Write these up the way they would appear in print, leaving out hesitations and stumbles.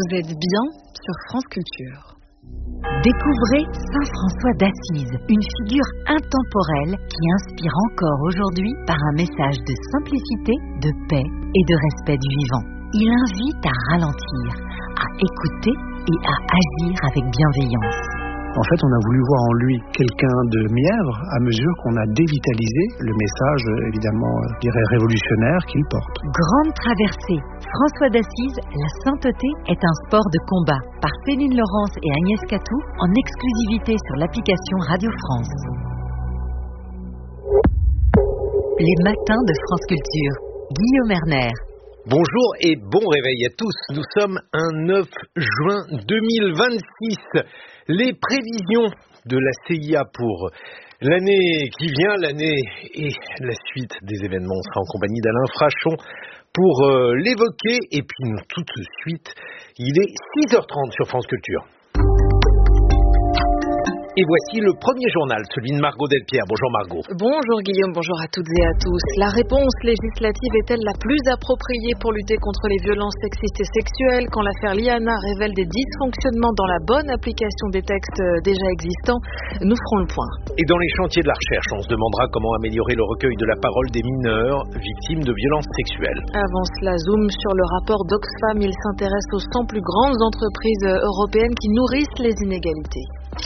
Vous êtes bien sur France Culture. Découvrez Saint François d'Assise, une figure intemporelle qui inspire encore aujourd'hui par un message de simplicité, de paix et de respect du vivant. Il invite à ralentir, à écouter et à agir avec bienveillance. En fait, on a voulu voir en lui quelqu'un de mièvre à mesure qu'on a dévitalisé le message, évidemment, je dirais révolutionnaire qu'il porte. Grande traversée. François d'Assise, la sainteté est un sport de combat, par Céline Laurence et Agnès Catou, en exclusivité sur l'application Radio France. Les matins de France Culture. Guillaume Erner. Bonjour et bon réveil à tous. Nous sommes un 9 juin 2026. Les prévisions de la CIA pour l'année qui vient, l'année et la suite des événements. On sera en compagnie d'Alain Frachon pour l'évoquer. Et puis tout de suite, il est 6h30 sur France Culture. Et voici le premier journal, celui de Margot Delpierre. Bonjour Margot. Bonjour Guillaume, bonjour à toutes et à tous. La réponse législative est-elle la plus appropriée pour lutter contre les violences sexistes et sexuelles quand l'affaire Liana révèle des dysfonctionnements dans la bonne application des textes déjà existants? Nous ferons le point. Et dans les chantiers de la recherche, on se demandera comment améliorer le recueil de la parole des mineurs victimes de violences sexuelles. Avant cela, zoom sur le rapport d'Oxfam. Il s'intéresse aux 100 plus grandes entreprises européennes qui nourrissent les inégalités.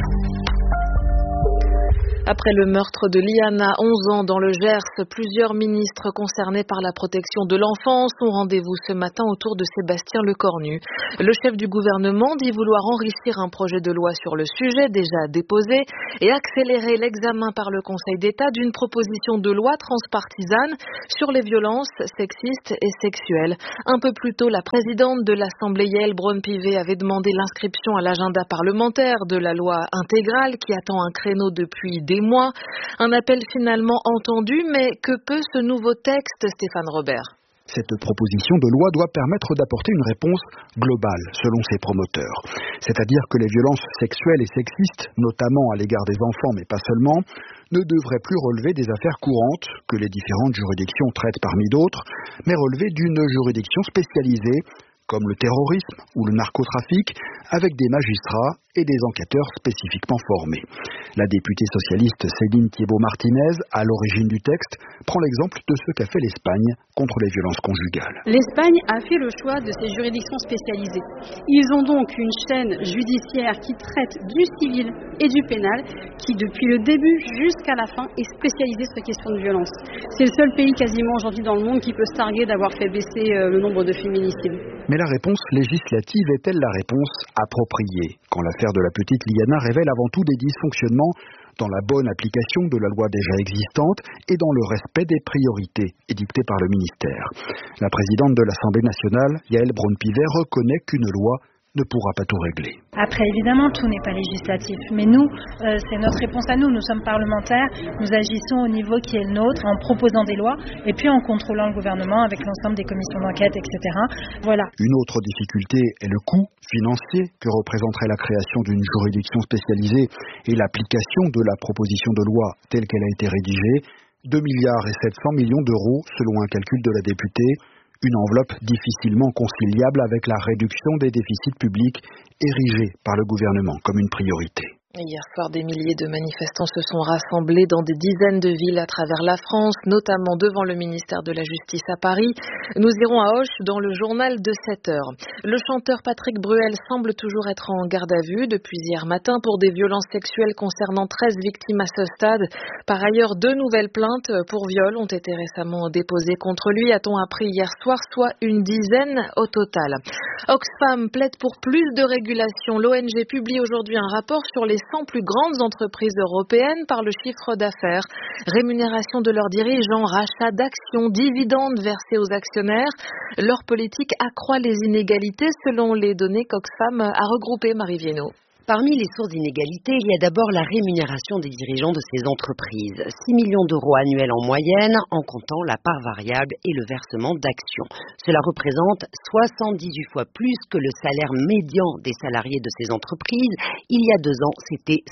Après le meurtre de Liana, 11 ans dans le Gers, plusieurs ministres concernés par la protection de l'enfance ont rendez-vous ce matin autour de Sébastien Lecornu. Le chef du gouvernement dit vouloir enrichir un projet de loi sur le sujet déjà déposé et accélérer l'examen par le Conseil d'État d'une proposition de loi transpartisane sur les violences sexistes et sexuelles. Un peu plus tôt, la présidente de l'Assemblée, Yael Braun-Pivet, avait demandé l'inscription à l'agenda parlementaire de la loi intégrale qui attend un créneau depuis des mois. Un appel finalement entendu, mais que peut ce nouveau texte, Stéphane Robert? Cette proposition de loi doit permettre d'apporter une réponse globale, selon ses promoteurs. C'est-à-dire que les violences sexuelles et sexistes, notamment à l'égard des enfants, mais pas seulement, ne devraient plus relever des affaires courantes que les différentes juridictions traitent parmi d'autres, mais relever d'une juridiction spécialisée, comme le terrorisme ou le narcotrafic, avec des magistrats et des enquêteurs spécifiquement formés. La députée socialiste Céline Thiébaut-Martinez, à l'origine du texte, prend l'exemple de ce qu'a fait l'Espagne contre les violences conjugales. L'Espagne a fait le choix de ces juridictions spécialisées. Ils ont donc une chaîne judiciaire qui traite du civil et du pénal, qui depuis le début jusqu'à la fin est spécialisée sur les questions de violence. C'est le seul pays quasiment aujourd'hui dans le monde qui peut se targuer d'avoir fait baisser le nombre de féminicides. Mais la réponse législative est-elle la réponse appropriée quand l'affaire de la petite Liana révèle avant tout des dysfonctionnements dans la bonne application de la loi déjà existante et dans le respect des priorités édictées par le ministère? La présidente de l'Assemblée nationale, Yael Braun-Pivet, reconnaît qu'une loi ne pourra pas tout régler. Après, évidemment, tout n'est pas législatif, mais nous, c'est notre réponse à nous. Nous sommes parlementaires, nous agissons au niveau qui est le nôtre, en proposant des lois, et puis en contrôlant le gouvernement avec l'ensemble des commissions d'enquête, etc. Voilà. Une autre difficulté est le coût financier que représenterait la création d'une juridiction spécialisée et l'application de la proposition de loi telle qu'elle a été rédigée, 2 milliards et 700 millions d'euros selon un calcul de la députée. Une enveloppe difficilement conciliable avec la réduction des déficits publics érigés par le gouvernement comme une priorité. Hier soir, des milliers de manifestants se sont rassemblés dans des dizaines de villes à travers la France, notamment devant le ministère de la Justice à Paris. Nous irons à Auch dans le journal de 7 heures. Le chanteur Patrick Bruel semble toujours être en garde à vue depuis hier matin pour des violences sexuelles concernant 13 victimes à ce stade. Par ailleurs, 2 nouvelles plaintes pour viol ont été récemment déposées contre lui, a-t-on appris hier soir, soit une dizaine au total. Oxfam plaide pour plus de régulation. L'ONG publie aujourd'hui un rapport sur les 100 plus grandes entreprises européennes par le chiffre d'affaires, rémunération de leurs dirigeants, rachat d'actions, dividendes versés aux actionnaires. Leur politique accroît les inégalités selon les données qu'Oxfam a regroupées, Marie Viennot. Parmi les sources d'inégalité, il y a d'abord la rémunération des dirigeants de ces entreprises. 6 millions d'euros annuels en moyenne, en comptant la part variable et le versement d'actions. Cela représente 78 fois plus que le salaire médian des salariés de ces entreprises. Il y a 2 ans, c'était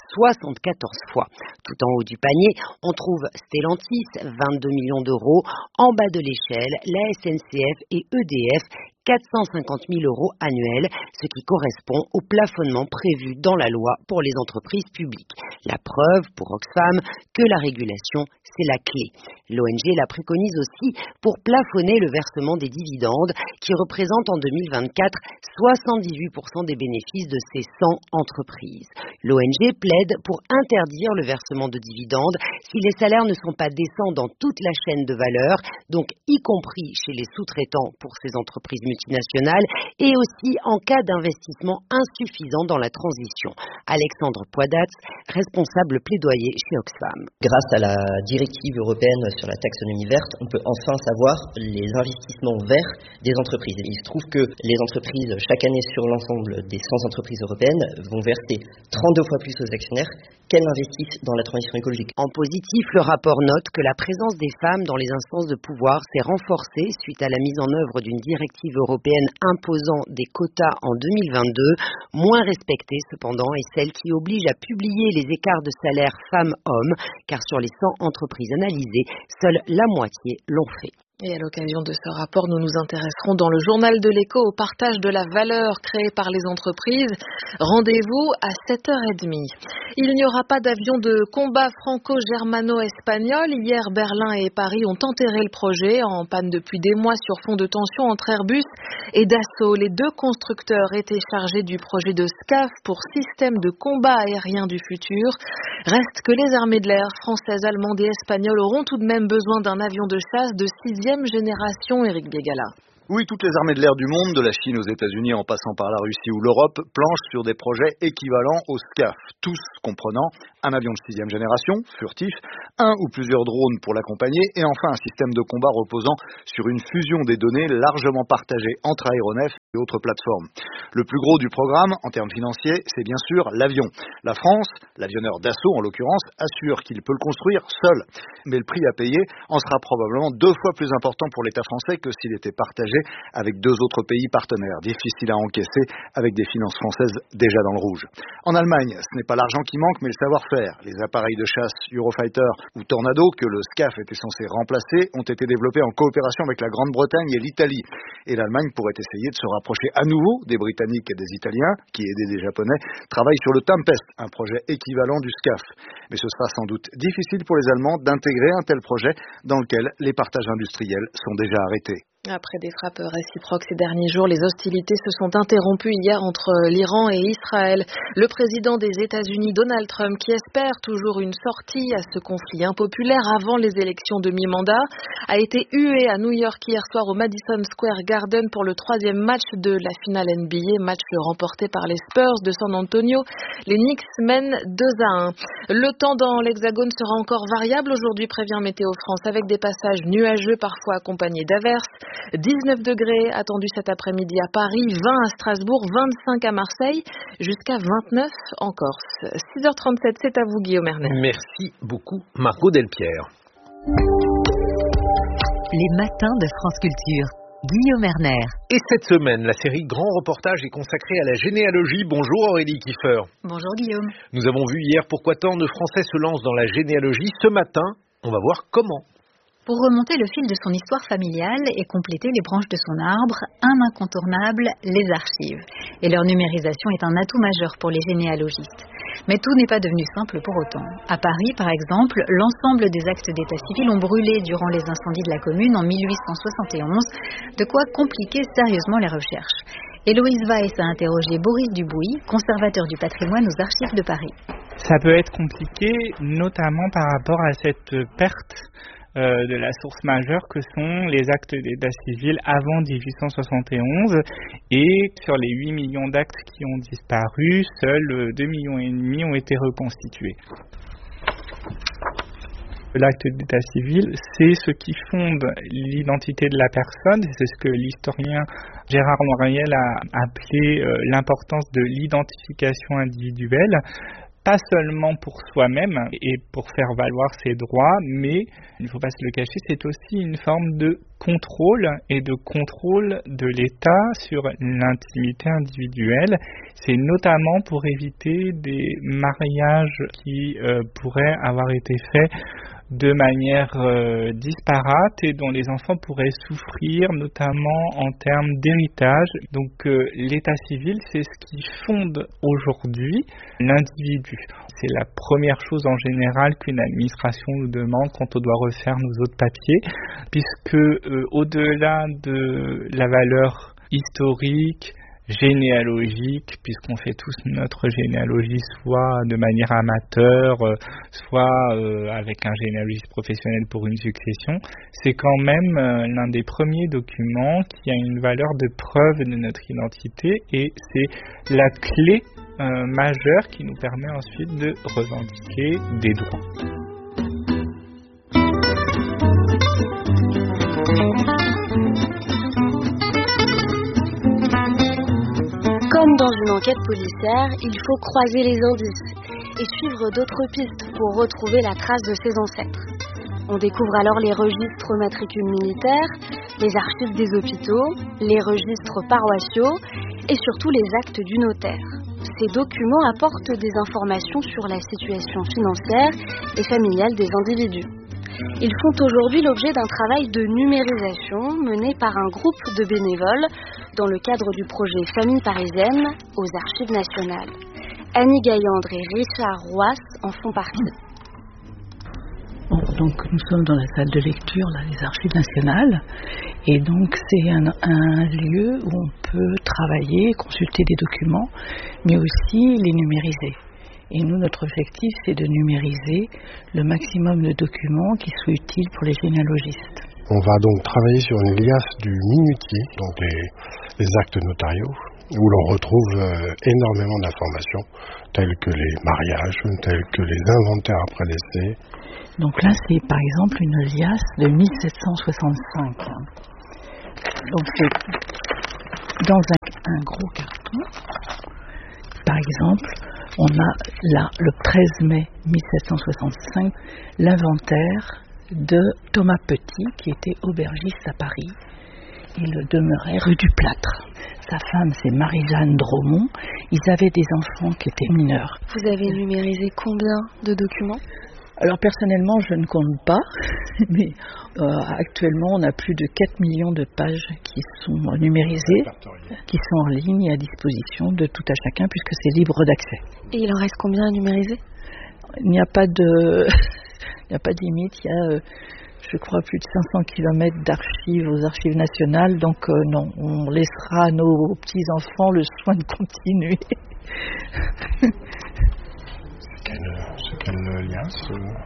74 fois. Tout en haut du panier, on trouve Stellantis, 22 millions d'euros. En bas de l'échelle, la SNCF et EDF, 450 000 € annuels, ce qui correspond au plafonnement prévu dans la loi pour les entreprises publiques. La preuve, pour Oxfam, que la régulation, c'est la clé. L'ONG la préconise aussi pour plafonner le versement des dividendes, qui représentent en 2024 78% des bénéfices de ces 100 entreprises. L'ONG plaide pour interdire le versement de dividendes si les salaires ne sont pas décents dans toute la chaîne de valeur, donc y compris chez les sous-traitants pour ces entreprises multinationales, et aussi en cas d'investissement insuffisant dans la transition. Alexandre Poidatz, responsable plaidoyer chez Oxfam. Grâce à la directive européenne sur la taxonomie verte, on peut enfin savoir les investissements verts des entreprises. Et il se trouve que les entreprises, chaque année sur l'ensemble des 100 entreprises européennes, vont verser 32 fois plus aux actionnaires qu'elles investissent dans la transition écologique. En positif, le rapport note que la présence des femmes dans les instances de pouvoir s'est renforcée suite à la mise en œuvre d'une directive européenne imposant des quotas en 2022, moins respectée cependant est celle qui oblige à publier les écarts de salaire femmes-hommes, car sur les 100 entreprises analysées, seule la moitié l'ont fait. Et à l'occasion de ce rapport, nous nous intéresserons dans le journal de l'Écho au partage de la valeur créée par les entreprises. Rendez-vous à 7h30. Il n'y aura pas d'avion de combat franco-germano-espagnol. Hier, Berlin et Paris ont enterré le projet, en panne depuis des mois sur fond de tension entre Airbus et Dassault. Les deux constructeurs étaient chargés du projet de SCAF pour système de combat aérien du futur. Reste que les armées de l'air françaises, allemandes et espagnoles auront tout de même besoin d'un avion de chasse de 6e génération, Éric Biégala. Oui, toutes les armées de l'air du monde, de la Chine aux États-Unis en passant par la Russie ou l'Europe, planchent sur des projets équivalents au SCAF, tous comprenant un avion de 6e génération, furtif, un ou plusieurs drones pour l'accompagner et enfin un système de combat reposant sur une fusion des données largement partagées entre aéronefs et autres plateformes. Le plus gros du programme, en termes financiers, c'est bien sûr l'avion. La France, l'avionneur Dassault en l'occurrence, assure qu'il peut le construire seul. Mais le prix à payer en sera probablement 2 fois plus important pour l'État français que s'il était partagé avec 2 autres pays partenaires. Difficile à encaisser avec des finances françaises déjà dans le rouge. En Allemagne, ce n'est pas l'argent qui manque, mais le savoir-faire. Les appareils de chasse Eurofighter ou Tornado, que le SCAF était censé remplacer, ont été développés en coopération avec la Grande-Bretagne et l'Italie. Et l'Allemagne pourrait essayer de se rapprocher à nouveau des Britanniques et des Italiens, qui aidaient des Japonais, travaillent sur le Tempest, un projet équivalent du SCAF. Mais ce sera sans doute difficile pour les Allemands d'intégrer un tel projet dans lequel les partages industriels sont déjà arrêtés. Après des frappes réciproques ces derniers jours, les hostilités se sont interrompues hier entre l'Iran et Israël. Le président des États-Unis, Donald Trump, qui espère toujours une sortie à ce conflit impopulaire avant les élections de mi-mandat, a été hué à New York hier soir au Madison Square Garden pour le 3e match de la finale NBA, match remporté par les Spurs de San Antonio. Les Knicks mènent 2-1. Le temps dans l'Hexagone sera encore variable aujourd'hui, prévient Météo France, avec des passages nuageux, parfois accompagnés d'averses. 19 degrés attendus cet après-midi à Paris, 20 à Strasbourg, 25 à Marseille, jusqu'à 29 en Corse. 6h37, c'est à vous Guillaume Erner. Merci beaucoup Margot Delpierre. Les matins de France Culture. Guillaume Erner. Et cette semaine, la série Grand Reportage est consacrée à la généalogie. Bonjour Aurélie Kiefer. Bonjour Guillaume. Nous avons vu hier pourquoi tant de Français se lancent dans la généalogie. Ce matin, on va voir comment. Pour remonter le fil de son histoire familiale et compléter les branches de son arbre, un incontournable, les archives. Et leur numérisation est un atout majeur pour les généalogistes. Mais tout n'est pas devenu simple pour autant. À Paris, par exemple, l'ensemble des actes d'état civil ont brûlé durant les incendies de la commune en 1871, de quoi compliquer sérieusement les recherches. Héloïse Weiss a interrogé Boris Dubouis, conservateur du patrimoine aux archives de Paris. Ça peut être compliqué, notamment par rapport à cette perte de la source majeure que sont les actes d'état civil avant 1871, et sur les 8 millions d'actes qui ont disparu, seuls 2,5 millions ont été reconstitués. L'acte d'état civil, c'est ce qui fonde l'identité de la personne, c'est ce que l'historien Gérard Noiriel a appelé l'importance de l'identification individuelle. Pas seulement pour soi-même et pour faire valoir ses droits, mais, il ne faut pas se le cacher, c'est aussi une forme de contrôle et de contrôle de l'État sur l'intimité individuelle. C'est notamment pour éviter des mariages qui pourraient avoir été faits de manière disparate et dont les enfants pourraient souffrir, notamment en termes d'héritage. Donc l'état civil, c'est ce qui fonde aujourd'hui l'individu. C'est la première chose en général qu'une administration nous demande quand on doit refaire nos autres papiers, puisque au-delà de la valeur historique, généalogique, puisqu'on fait tous notre généalogie soit de manière amateur, soit avec un généalogiste professionnel pour une succession, c'est quand même l'un des premiers documents qui a une valeur de preuve de notre identité et c'est la clé majeure qui nous permet ensuite de revendiquer des droits. Comme dans une enquête policière, il faut croiser les indices et suivre d'autres pistes pour retrouver la trace de ses ancêtres. On découvre alors les registres matricules militaires, les archives des hôpitaux, les registres paroissiaux et surtout les actes du notaire. Ces documents apportent des informations sur la situation financière et familiale des individus. Ils font aujourd'hui l'objet d'un travail de numérisation mené par un groupe de bénévoles dans le cadre du projet Famille parisienne aux Archives nationales. Annie Gaillandre et Richard Roas en font partie. Donc nous sommes dans la salle de lecture, là, les Archives nationales, et donc c'est un lieu où on peut travailler, consulter des documents, mais aussi les numériser. Et nous, notre objectif, c'est de numériser le maximum de documents qui soient utiles pour les généalogistes. On va donc travailler sur une liasse du minutier, donc les actes notariaux, où l'on retrouve énormément d'informations, telles que les mariages, telles que les inventaires après décès. Donc là, c'est par exemple une liasse de 1765. Donc c'est dans un gros carton. Par exemple, on a là, le 13 mai 1765, l'inventaire de Thomas Petit, qui était aubergiste à Paris. Il demeurait rue du Plâtre. Sa femme, c'est Marie-Jeanne Dromont. Ils avaient des enfants qui étaient mineurs. Vous avez numérisé combien de documents ? Alors personnellement, je ne compte pas, mais actuellement, on a plus de 4 millions de pages qui sont numérisées, qui sont en ligne et à disposition de tout à chacun, puisque c'est libre d'accès. Et il en reste combien à numériser ? Il n'y a pas de limite, il y a, je crois, plus de 500 km d'archives aux Archives nationales, donc non, on laissera à nos petits-enfants le soin de continuer. C'est quelle liasse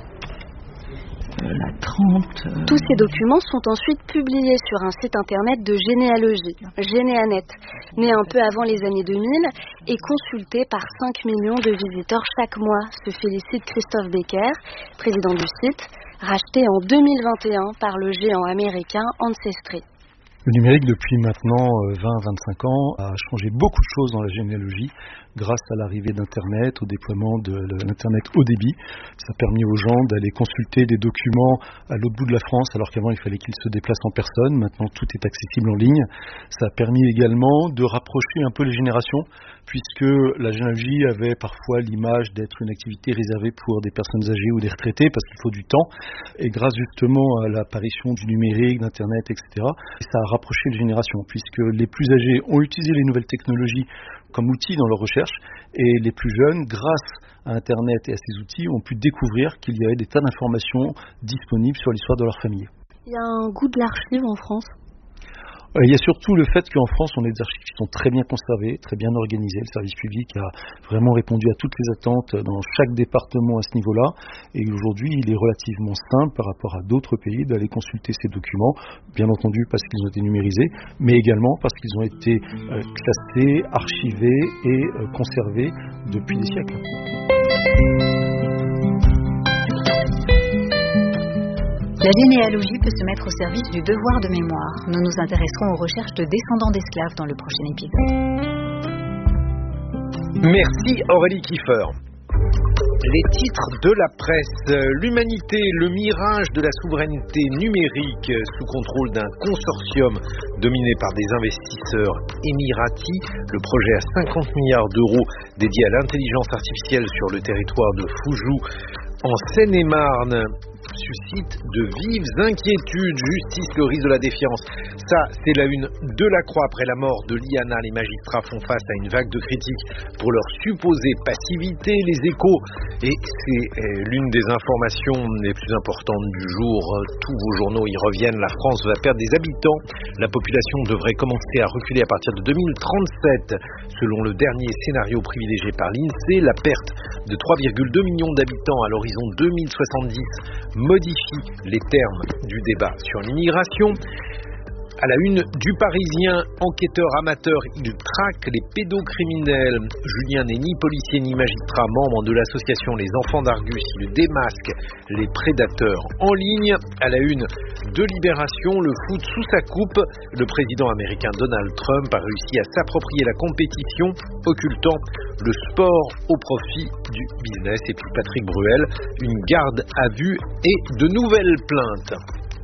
La 30. Tous ces documents sont ensuite publiés sur un site internet de généalogie, Généanet, né un peu avant les années 2000 et consulté par 5 millions de visiteurs chaque mois, se félicite Christophe Becker, président du site, racheté en 2021 par le géant américain Ancestry. Le numérique, depuis maintenant 20-25 ans, a changé beaucoup de choses dans la généalogie grâce à l'arrivée d'Internet, au déploiement de l'Internet haut débit. Ça a permis aux gens d'aller consulter des documents à l'autre bout de la France, alors qu'avant il fallait qu'ils se déplacent en personne. Maintenant tout est accessible en ligne. Ça a permis également de rapprocher un peu les générations, puisque la généalogie avait parfois l'image d'être une activité réservée pour des personnes âgées ou des retraités, parce qu'il faut du temps. Et grâce justement à l'apparition du numérique, d'Internet, etc., ça a rapproché les générations, puisque les plus âgés ont utilisé les nouvelles technologies comme outils dans leur recherche, et les plus jeunes, grâce à Internet et à ces outils, ont pu découvrir qu'il y avait des tas d'informations disponibles sur l'histoire de leur famille. Il y a un goût de l'archive en France ? Il y a surtout le fait qu'en France, on a des archives qui sont très bien conservées, très bien organisées. Le service public a vraiment répondu à toutes les attentes dans chaque département à ce niveau-là. Et aujourd'hui, il est relativement simple par rapport à d'autres pays d'aller consulter ces documents, bien entendu parce qu'ils ont été numérisés, mais également parce qu'ils ont été classés, archivés et conservés depuis des siècles. La généalogie peut se mettre au service du devoir de mémoire. Nous nous intéresserons aux recherches de descendants d'esclaves dans le prochain épisode. Merci Aurélie Kiefer. Les titres de la presse. L'humanité, le mirage de la souveraineté numérique sous contrôle d'un consortium dominé par des investisseurs émiratis. Le projet à 50 milliards d'euros dédié à l'intelligence artificielle sur le territoire de Foujou en Seine-et-Marne suscite de vives inquiétudes. Justice, le risque de la défiance. Ça, c'est la une de la Croix. Après la mort de Liana, les magistrats font face à une vague de critiques pour leur supposée passivité. Les Échos, et c'est l'une des informations les plus importantes du jour, tous vos journaux y reviennent, la France va perdre des habitants. La population devrait commencer à reculer à partir de 2037. Selon le dernier scénario privilégié par l'INSEE, la perte de 3,2 millions d'habitants à l'horizon 2070 modifie les termes du débat sur l'immigration. À la une du Parisien, enquêteur amateur, il traque les pédocriminels. Julien n'est ni policier ni magistrat, membre de l'association Les Enfants d'Argus. Il démasque les prédateurs en ligne. À la une de Libération, le foot sous sa coupe. Le président américain Donald Trump a réussi à s'approprier la compétition, occultant le sport au profit du business. Et puis Patrick Bruel, une garde à vue et de nouvelles plaintes.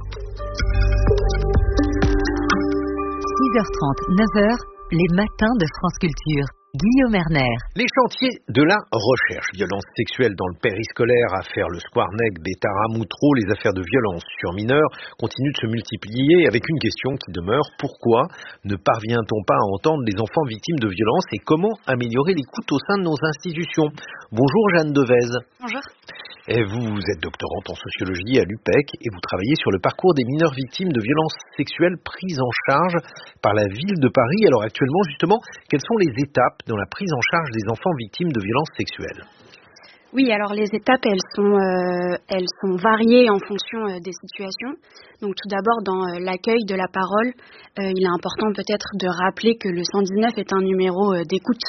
6h30, 9h, les matins de France Culture. Guillaume Erner. Les chantiers de la recherche. Violences sexuelles dans le périscolaire, affaires Le Squarnec, Bétara, Moutreau, les affaires de violence sur mineurs continuent de se multiplier avec une question qui demeure. Pourquoi ne parvient-on pas à entendre les enfants victimes de violences et comment améliorer l'écoute au sein de nos institutions? Bonjour Jeanne Devez. Bonjour. Et vous êtes doctorante en sociologie à l'UPEC et vous travaillez sur le parcours des mineurs victimes de violences sexuelles prises en charge par la ville de Paris. Alors actuellement, justement, quelles sont les étapes dans la prise en charge des enfants victimes de violences sexuelles? Oui, alors les étapes, elles sont variées en fonction des situations. Donc tout d'abord, dans l'accueil de la parole, il est important peut-être de rappeler que le 119 est un numéro d'écoute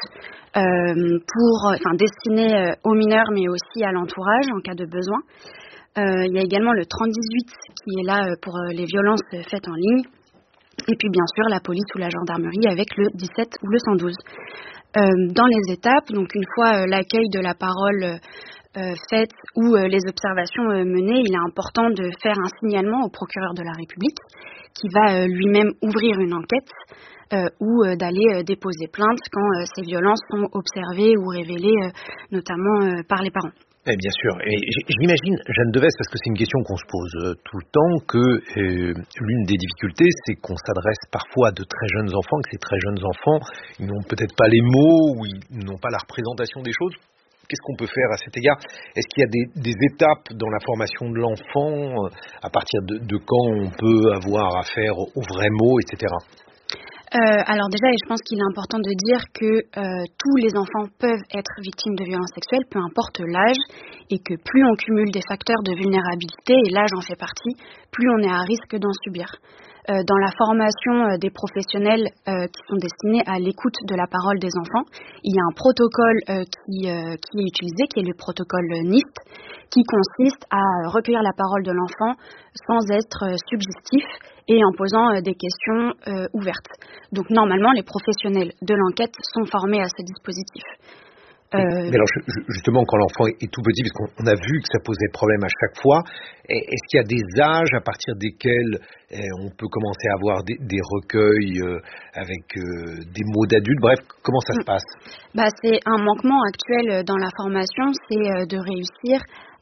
destiné aux mineurs, mais aussi à l'entourage en cas de besoin. Il y a également le 3018 qui est là pour les violences faites en ligne. Et puis bien sûr la police ou la gendarmerie avec le 17 ou le 112. Dans les étapes, donc une fois l'accueil de la parole faite ou les observations menées, il est important de faire un signalement au procureur de la République qui va lui-même ouvrir une enquête ou d'aller déposer plainte quand ces violences sont observées ou révélées notamment par les parents. Eh bien sûr, et j'imagine, Jeanne Devez, parce que c'est une question qu'on se pose tout le temps, que l'une des difficultés, c'est qu'on s'adresse parfois à de très jeunes enfants, que ces très jeunes enfants, ils n'ont peut-être pas les mots, ou ils n'ont pas la représentation des choses. Qu'est-ce qu'on peut faire à cet égard? Est-ce qu'il y a des étapes dans la formation de l'enfant, à partir de quand on peut avoir affaire aux vrais mots, etc. Alors déjà, je pense qu'il est important de dire que tous les enfants peuvent être victimes de violences sexuelles, peu importe l'âge, et que plus on cumule des facteurs de vulnérabilité, et l'âge en fait partie, plus on est à risque d'en subir. Dans la formation des professionnels qui sont destinés à l'écoute de la parole des enfants, il y a un protocole qui est utilisé, qui est le protocole NIST, qui consiste à recueillir la parole de l'enfant sans être subjectif et en posant des questions ouvertes. Donc normalement, les professionnels de l'enquête sont formés à ce dispositif. Mais alors justement, quand l'enfant est tout petit, parce qu'on a vu que ça posait problème à chaque fois, est-ce qu'il y a des âges à partir desquels on peut commencer à avoir des recueils avec des mots d'adultes? Bref, comment ça se passe? C'est un manquement actuel dans la formation, c'est de réussir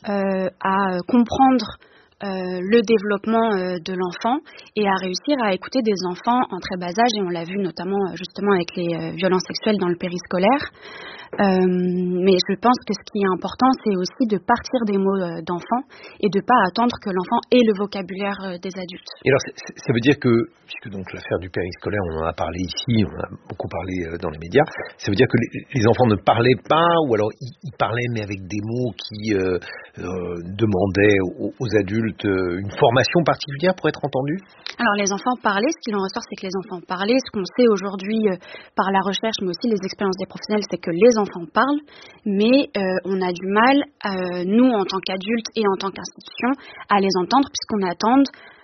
à comprendre le développement de l'enfant et à réussir à écouter des enfants en très bas âge, et on l'a vu notamment justement avec les violences sexuelles dans le périscolaire. Mais je pense que ce qui est important, c'est aussi de partir des mots d'enfants et de ne pas attendre que l'enfant ait le vocabulaire des adultes. Et alors, ça veut dire que, puisque donc l'affaire du périscolaire, on en a parlé ici, on a beaucoup parlé dans les médias, ça veut dire que les enfants ne parlaient pas, ou alors ils parlaient mais avec des mots qui demandaient aux adultes une formation particulière pour être entendus? Alors les enfants parlaient, ce qu'il en ressort, c'est que les enfants parlaient. Ce qu'on sait aujourd'hui par la recherche, mais aussi les expériences des professionnels, c'est que les enfants parlent, mais on a du mal, nous en tant qu'adultes et en tant qu'institution, à les entendre puisqu'on attend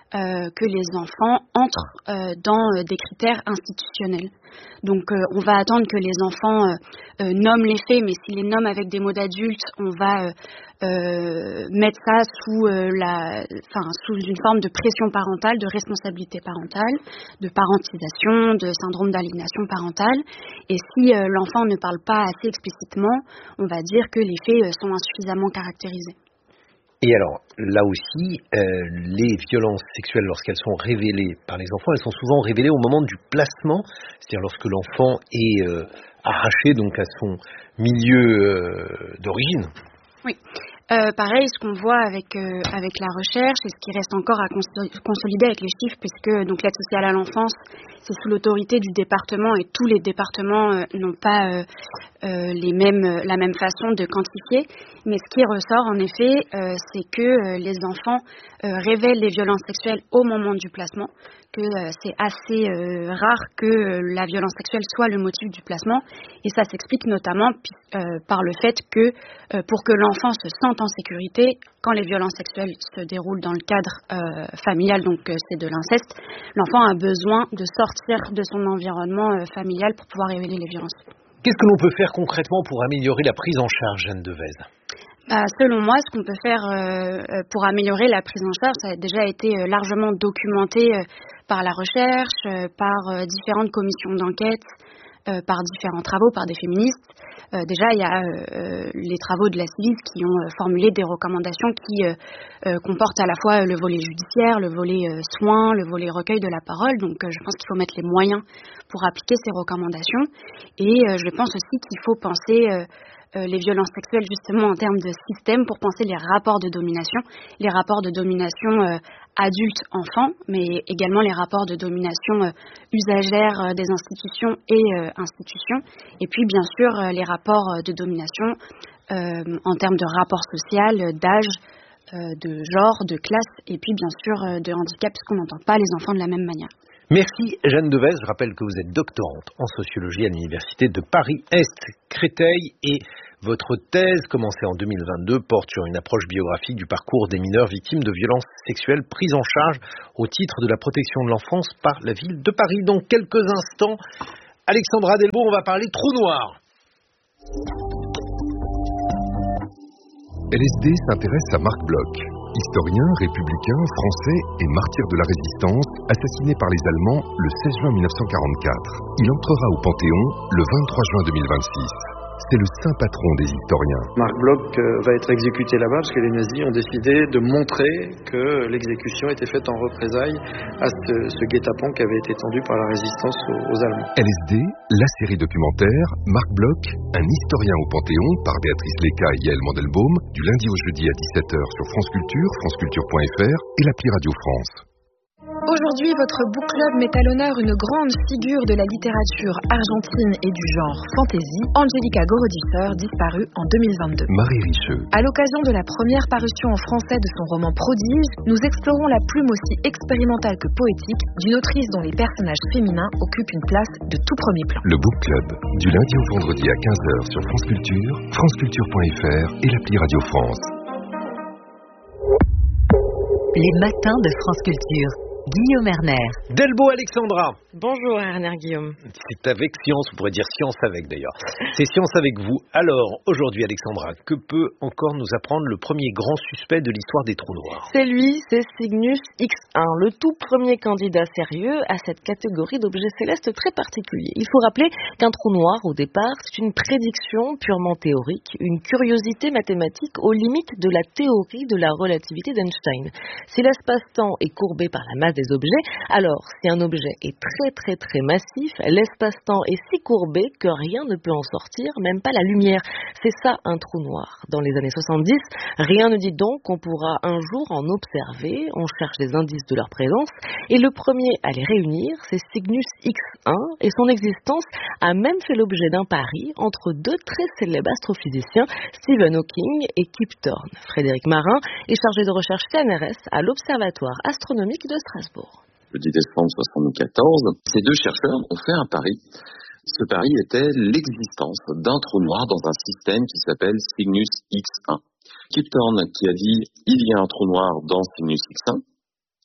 que les enfants entrent dans des critères institutionnels. Donc on va attendre que les enfants nomment les faits, mais s'ils les nomment avec des mots d'adultes, on va mettre ça sous une forme de pression parentale, de responsabilité parentale, de parentisation, de syndrome d'aliénation parentale. Et si l'enfant ne parle pas assez explicitement, on va dire que les faits sont insuffisamment caractérisés. Et alors, là aussi, les violences sexuelles, lorsqu'elles sont révélées par les enfants, elles sont souvent révélées au moment du placement, c'est-à-dire lorsque l'enfant est arraché donc à son milieu d'origine. Oui. Pareil, ce qu'on voit avec la recherche et ce qui reste encore à consolider avec les chiffres, puisque donc l'aide sociale à l'enfance, c'est sous l'autorité du département et tous les départements n'ont pas la même façon de quantifier. Mais ce qui ressort en effet, c'est que les enfants révèlent les violences sexuelles au moment du placement, que c'est assez rare que la violence sexuelle soit le motif du placement, et ça s'explique notamment par le fait que pour que l'enfant se sente en sécurité, quand les violences sexuelles se déroulent dans le cadre familial, donc c'est de l'inceste, l'enfant a besoin de sortir de son environnement familial pour pouvoir révéler les violences. Qu'est-ce que l'on peut faire concrètement pour améliorer la prise en charge, Jeanne Devez ? Selon moi, ce qu'on peut faire pour améliorer la prise en charge, ça a déjà été largement documenté par la recherche, par différentes commissions d'enquête, par différents travaux, par des féministes. Déjà, il y a les travaux de la Civis qui ont formulé des recommandations qui comportent à la fois le volet judiciaire, le volet soins, le volet recueil de la parole. Donc, je pense qu'il faut mettre les moyens pour appliquer ces recommandations. Et je pense aussi qu'il faut penser les violences sexuelles justement en termes de système pour penser les rapports de domination adultes-enfants, mais également les rapports de domination usagère des institutions et institutions, et puis bien sûr les rapports de domination en termes de rapport social, d'âge, de genre, de classe, et puis bien sûr de handicap, puisqu'on n'entend pas les enfants de la même manière. Merci Jeanne Devez. Je rappelle que vous êtes doctorante en sociologie à l'Université de Paris-Est Créteil et votre thèse, commencée en 2022, porte sur une approche biographique du parcours des mineurs victimes de violences sexuelles prises en charge au titre de la protection de l'enfance par la ville de Paris. Dans quelques instants, Alexandra Delbo, on va parler trou noir. LSD s'intéresse à Marc Bloch, historien, républicain, français et martyr de la résistance, assassiné par les Allemands le 16 juin 1944. Il entrera au Panthéon le 23 juin 2026. C'est le saint patron des historiens. Marc Bloch va être exécuté là-bas parce que les nazis ont décidé de montrer que l'exécution était faite en représailles à ce guet-apens qui avait été tendu par la résistance aux Allemands. LSD, la série documentaire, Marc Bloch, un historien au Panthéon, par Béatrice Léca et Yael Mandelbaum, du lundi au jeudi à 17h sur France Culture, franceculture.fr et l'appli Radio France. Aujourd'hui, votre book club met à l'honneur une grande figure de la littérature argentine et du genre fantasy, Angélica Gorodifer, disparue en 2022. Marie Richeux. À l'occasion de la première parution en français de son roman Prodige, nous explorons la plume aussi expérimentale que poétique d'une autrice dont les personnages féminins occupent une place de tout premier plan. Le book club, du lundi au vendredi à 15h sur France Culture, franceculture.fr et l'appli Radio France. Les matins de France Culture. Guillaume Erner. Delbo Alexandra. Bonjour Erner Guillaume. C'est avec science, on pourrait dire science avec d'ailleurs. C'est science avec vous. Alors, aujourd'hui Alexandra, que peut encore nous apprendre le premier grand suspect de l'histoire des trous noirs ? C'est lui, c'est Cygnus X1, le tout premier candidat sérieux à cette catégorie d'objets célestes très particuliers. Il faut rappeler qu'un trou noir, au départ, c'est une prédiction purement théorique, une curiosité mathématique aux limites de la théorie de la relativité d'Einstein. Si l'espace-temps est courbé par la masse des objets, alors si un objet est très massif, l'espace-temps est si courbé que rien ne peut en sortir, même pas la lumière. C'est ça un trou noir. Dans les années 70, rien ne dit donc qu'on pourra un jour en observer, on cherche des indices de leur présence, et le premier à les réunir, c'est Cygnus X1, et son existence a même fait l'objet d'un pari entre deux très célèbres astrophysiciens, Stephen Hawking et Kip Thorne. Frédéric Marin est chargé de recherche CNRS à l'Observatoire astronomique de Strasbourg. Le 10 décembre 1974, ces deux chercheurs ont fait un pari. Ce pari était l'existence d'un trou noir dans un système qui s'appelle Cygnus X1. Kip Thorne qui a dit « il y a un trou noir dans Cygnus X1 »,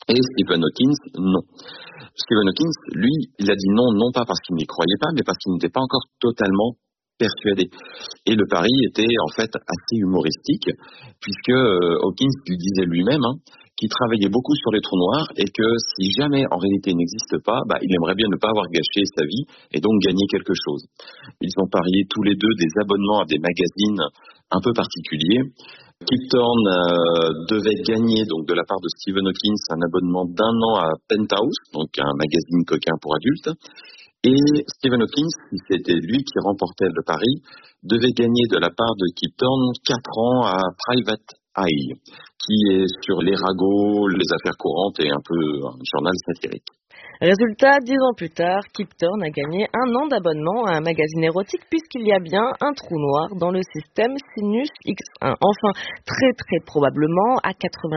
Et Stephen Hawking, non. Stephen Hawking, lui, il a dit non pas parce qu'il n'y croyait pas, mais parce qu'il n'était pas encore totalement persuadé. Et le pari était en fait assez humoristique, puisque Hawking lui disait lui-même qu'il travaillait beaucoup sur les trous noirs et que si jamais en réalité il n'existe pas, il aimerait bien ne pas avoir gâché sa vie et donc gagner quelque chose. Ils ont parié tous les deux des abonnements à des magazines un peu particuliers. Kip Thorne devait gagner donc de la part de Stephen Hawking un abonnement d'1 an à Penthouse, donc un magazine coquin pour adultes. Et Stephen Hawking, si c'était lui qui remportait le pari, devait gagner de la part de Kip Thorne 4 ans à Private Eye, qui est sur les ragots, les affaires courantes et un peu un journal satirique. Résultat, 10 ans plus tard, Kip Thorne a gagné 1 an d'abonnement à un magazine érotique puisqu'il y a bien un trou noir dans le système Sinus X1. Enfin, très probablement, à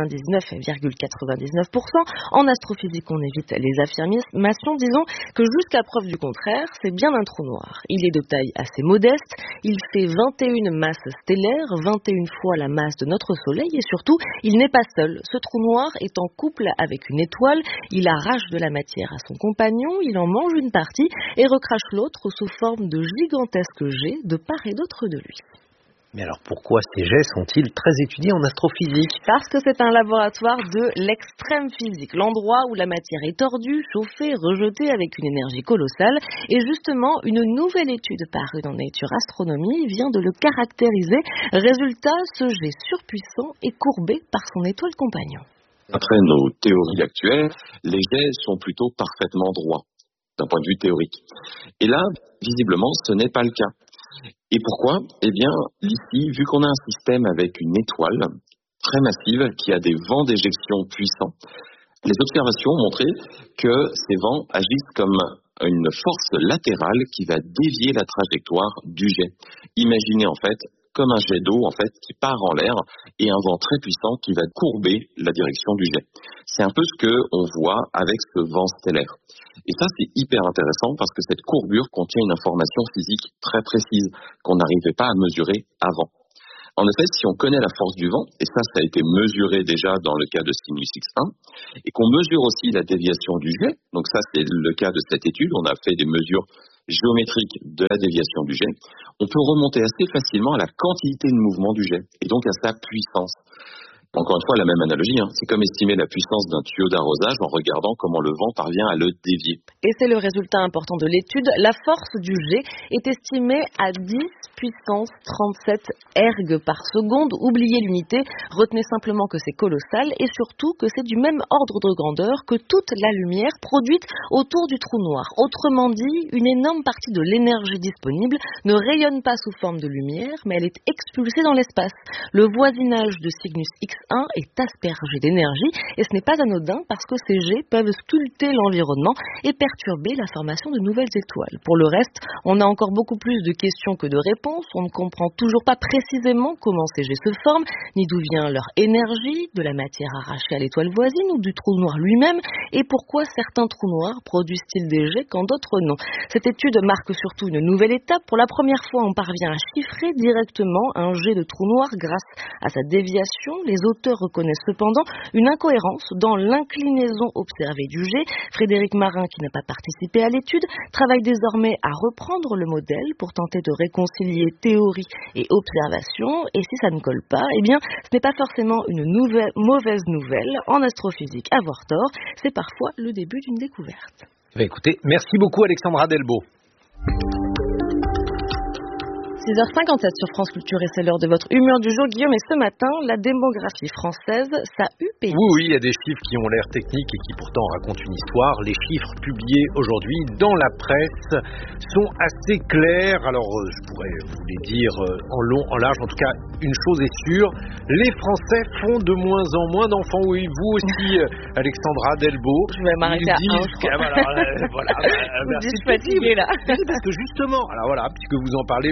99,99%, en astrophysique on évite les affirmations, disons que jusqu'à preuve du contraire, c'est bien un trou noir. Il est de taille assez modeste, il fait 21 masses stellaires, 21 fois la masse de notre Soleil et surtout, il n'est pas seul. Ce trou noir est en couple avec une étoile, il arrache de la matière à son compagnon, il en mange une partie et recrache l'autre sous forme de gigantesques jets de part et d'autre de lui. Mais alors pourquoi ces jets sont-ils très étudiés en astrophysique? Parce que c'est un laboratoire de l'extrême physique, l'endroit où la matière est tordue, chauffée, rejetée avec une énergie colossale. Et justement, une nouvelle étude parue dans Nature Astronomy vient de le caractériser. Résultat, ce jet surpuissant est courbé par son étoile compagnon. Après nos théories actuelles, les jets sont plutôt parfaitement droits, d'un point de vue théorique. Et là, visiblement, ce n'est pas le cas. Et pourquoi? Eh bien, ici, vu qu'on a un système avec une étoile très massive qui a des vents d'éjection puissants, les observations ont montré que ces vents agissent comme une force latérale qui va dévier la trajectoire du jet. Imaginez en fait comme un jet d'eau qui part en l'air et un vent très puissant qui va courber la direction du jet. C'est un peu ce qu'on voit avec ce vent stellaire. Et ça, c'est hyper intéressant parce que cette courbure contient une information physique très précise qu'on n'arrivait pas à mesurer avant. En effet, si on connaît la force du vent, et ça a été mesuré déjà dans le cas de Sinus X1, et qu'on mesure aussi la déviation du jet, donc ça c'est le cas de cette étude, on a fait des mesures géométriques de la déviation du jet, on peut remonter assez facilement à la quantité de mouvement du jet, et donc à sa puissance. Encore une fois, la même analogie, c'est comme estimer la puissance d'un tuyau d'arrosage en regardant comment le vent parvient à le dévier. Et c'est le résultat important de l'étude. La force du jet est estimée à 10 puissance 37 ergs par seconde. Oubliez l'unité, retenez simplement que c'est colossal et surtout que c'est du même ordre de grandeur que toute la lumière produite autour du trou noir. Autrement dit, une énorme partie de l'énergie disponible ne rayonne pas sous forme de lumière, mais elle est expulsée dans l'espace. Le voisinage de Cygnus X1 est aspergé d'énergie et ce n'est pas anodin parce que ces jets peuvent sculpter l'environnement et perturber la formation de nouvelles étoiles. Pour le reste, on a encore beaucoup plus de questions que de réponses. On ne comprend toujours pas précisément comment ces jets se forment, ni d'où vient leur énergie, de la matière arrachée à l'étoile voisine ou du trou noir lui-même, et pourquoi certains trous noirs produisent-ils des jets quand d'autres non. Cette étude marque surtout une nouvelle étape. Pour la première fois, on parvient à chiffrer directement un jet de trou noir grâce à sa déviation. Les auteurs reconnaissent cependant une incohérence dans l'inclinaison observée du jet. Frédéric Marin, qui n'a pas participé à l'étude, travaille désormais à reprendre le modèle pour tenter de réconcilier théorie et observation. Et si ça ne colle pas, eh bien, ce n'est pas forcément une mauvaise nouvelle. En astrophysique, avoir tort, c'est parfois le début d'une découverte. Écoutez, merci beaucoup Alexandra Delbo. 6h57 sur France Culture et c'est l'heure de votre humeur du jour. Guillaume, et ce matin, la démographie française, ça a eu payé. Oui, il y a des chiffres qui ont l'air techniques et qui pourtant racontent une histoire. Les chiffres publiés aujourd'hui dans la presse sont assez clairs. Alors, je pourrais vous les dire en long, en large. En tout cas, une chose est sûre, les Français font de moins en moins d'enfants. Oui, vous aussi, Alexandra Delbo. Je vais m'arrêter à un. Voilà, merci. Je suis fatiguée là. Parce que justement, alors voilà, puisque vous en parlez, moi aussi,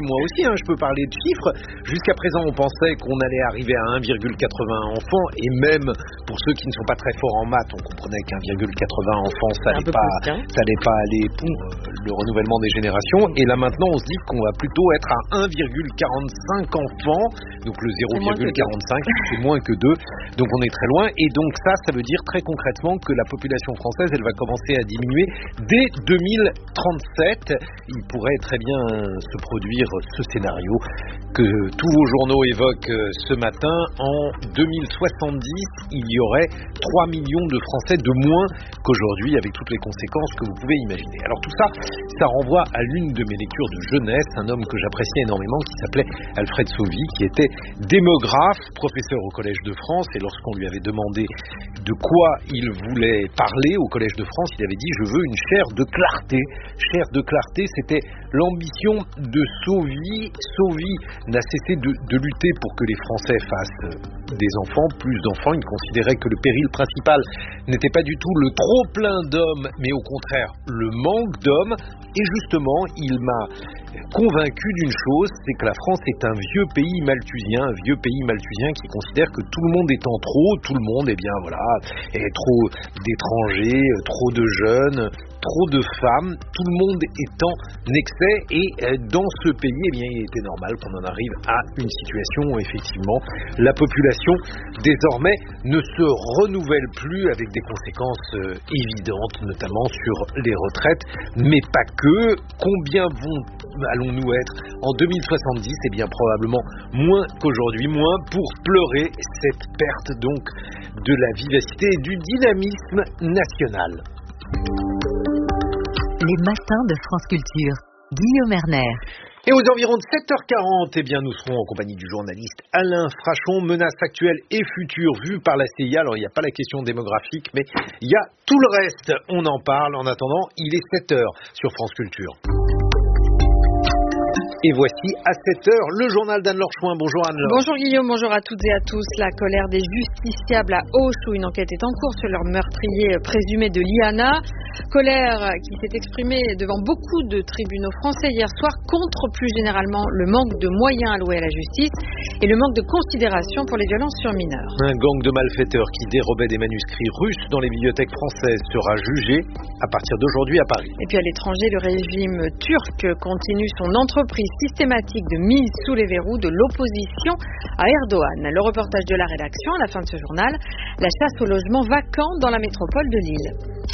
je peux parler de chiffres. Jusqu'à présent, on pensait qu'on allait arriver à 1,81 enfants, et même pour ceux qui ne sont pas très forts en maths, on comprenait qu'1,80 enfants, ça n'allait pas aller pour le renouvellement des générations. Et là maintenant, on se dit qu'on va plutôt être à 1,45 enfants, donc le 0,45, c'est moins que 2, donc on est très loin. Et donc ça veut dire très concrètement que la population française, elle va commencer à diminuer dès 2037. Il pourrait très bien se produire ce scénario que tous vos journaux évoquent ce matin. En 2070, il y aurait 3 millions de Français de moins qu'aujourd'hui, avec toutes les conséquences que vous pouvez imaginer. Alors tout ça, ça renvoie à l'une de mes lectures de jeunesse, un homme que j'appréciais énormément, qui s'appelait Alfred Sauvy, qui était démographe, professeur au Collège de France, et lorsqu'on lui avait demandé de quoi il voulait parler au Collège de France, il avait dit « Je veux une chaire de clarté ». Chaire de clarté, c'était l'ambition de Sauvy. Sauvy n'a cessé de lutter pour que les Français fassent des enfants, plus d'enfants. Il considérait que le péril principal n'était pas du tout le trop-plein d'hommes, mais au contraire le manque d'hommes. Et justement, il m'a convaincu d'une chose, c'est que la France est un vieux pays malthusien qui considère que tout le monde étant trop, tout le monde, est trop d'étrangers, trop de jeunes, trop de femmes, tout le monde est en excès. Et dans ce pays, il était normal qu'on en arrive à une situation où effectivement la population désormais ne se renouvelle plus, avec des conséquences évidentes, notamment sur les retraites, mais pas que. Combien allons-nous être en 2070? Probablement moins qu'aujourd'hui, moins pour pleurer cette perte donc de la vivacité et du dynamisme national. Les matins de France Culture, Guillaume Erner. Et aux environs de 7h40, nous serons en compagnie du journaliste Alain Frachon. Menaces actuelles et futures vues par la CIA. Alors, il n'y a pas la question démographique, mais il y a tout le reste. On en parle. En attendant, il est 7h sur France Culture. Et voici à 7h le journal d'Anne-Laure Chouin. Bonjour Anne-Laure. Bonjour Guillaume, bonjour à toutes et à tous. La colère des justiciables à Auch, où une enquête est en cours sur leur meurtrier présumé de Liana. Colère qui s'est exprimée devant beaucoup de tribunaux français hier soir contre plus généralement le manque de moyens alloués à la justice et le manque de considération pour les violences sur mineurs. Un gang de malfaiteurs qui dérobait des manuscrits russes dans les bibliothèques françaises sera jugé à partir d'aujourd'hui à Paris. Et puis à l'étranger, le régime turc continue son entreprise systématique de mise sous les verrous de l'opposition à Erdogan. Le reportage de la rédaction à la fin de ce journal, la chasse aux logements vacants dans la métropole de Lille.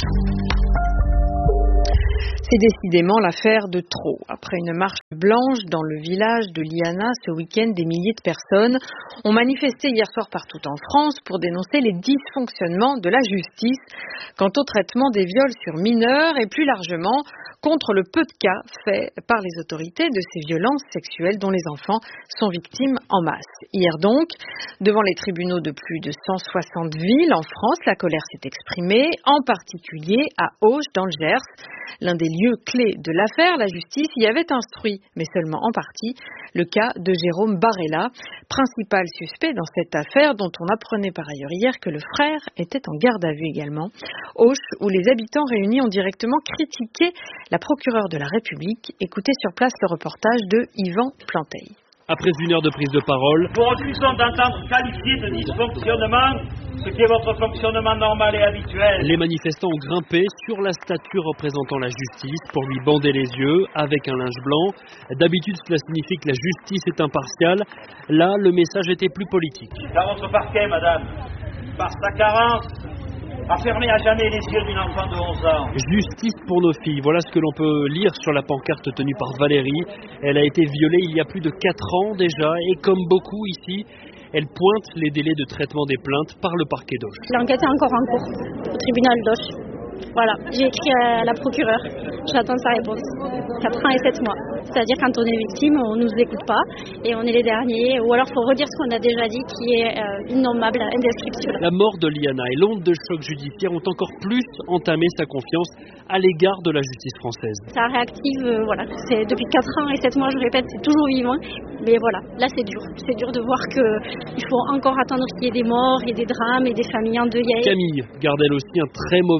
C'est décidément l'affaire de trop. Après une marche blanche dans le village de Liana ce week-end, des milliers de personnes ont manifesté hier soir partout en France pour dénoncer les dysfonctionnements de la justice quant au traitement des viols sur mineurs et plus largement contre le peu de cas faits par les autorités de ces violences sexuelles dont les enfants sont victimes en masse. Hier donc, devant les tribunaux de plus de 160 villes en France, la colère s'est exprimée, en particulier à Auch dans le Gers. L'un des lieux clés de l'affaire, la justice y avait instruit, mais seulement en partie, le cas de Jérôme Barella, principal suspect dans cette affaire dont on apprenait par ailleurs hier que le frère était en garde à vue également. Auch, où les habitants réunis ont directement critiqué la procureure de la République. Écoutez sur place le reportage de Yvan Planteil. Après une heure de prise de parole, nous refusons d'entendre qualifier de dysfonctionnement ce qui est votre fonctionnement normal et habituel. Les manifestants ont grimpé sur la statue représentant la justice pour lui bander les yeux avec un linge blanc. D'habitude, cela signifie que la justice est impartiale. Là, le message était plus politique. Car votre parquet, madame, par sa carence, a fermé à jamais les yeux d'une enfant de 11 ans. Justice pour nos filles, voilà ce que l'on peut lire sur la pancarte tenue par Valérie. Elle a été violée il y a plus de 4 ans déjà et comme beaucoup ici, elle pointe les délais de traitement des plaintes par le parquet d'Auch. L'enquête est encore en cours au tribunal d'Auch. Voilà, j'ai écrit à la procureure, j'attends sa réponse. 4 ans et 7 mois. C'est-à-dire quand on est victime, on ne nous écoute pas et on est les derniers. Ou alors il faut redire ce qu'on a déjà dit qui est innommable, indescriptible. La mort de Liana et l'onde de choc judiciaire ont encore plus entamé sa confiance à l'égard de la justice française. Ça réactive, voilà. C'est depuis 4 ans et 7 mois, je répète, c'est toujours vivant. Mais voilà, là c'est dur. C'est dur de voir qu'il faut encore attendre qu'il y ait des morts et des drames et des familles endeuillées. Camille garde elle aussi un très mauvais souvenir